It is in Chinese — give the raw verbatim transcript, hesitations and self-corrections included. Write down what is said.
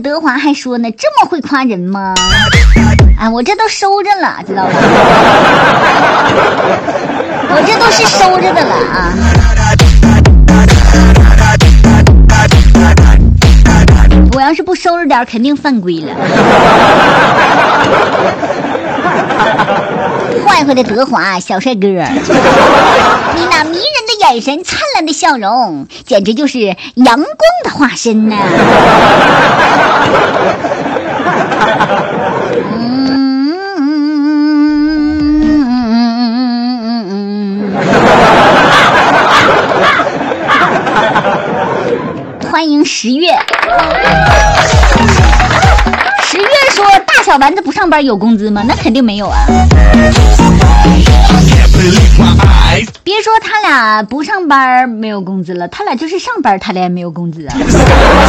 德华还说呢，这么会夸人吗？啊，我这都收着了，知道吧？我这都是收着的了啊。我要是不收拾点，肯定犯规了。坏坏的德华小帅哥，你那迷人的眼神、灿烂的笑容，简直就是阳光的化身呢。欢迎十月。十月说大小丸子不上班有工资吗？那肯定没有啊。别说他俩不上班没有工资了，他俩就是上班他俩也没有工资啊。